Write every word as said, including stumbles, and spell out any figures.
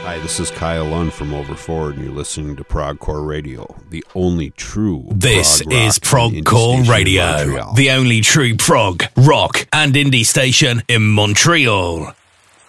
Hi, this is Kyle Lund from Overforward, and you're listening to Progcore Radio, the only true This prog is rock and indie Progcore station in Radio, Montreal. the only true prog, rock, and indie station in Montreal.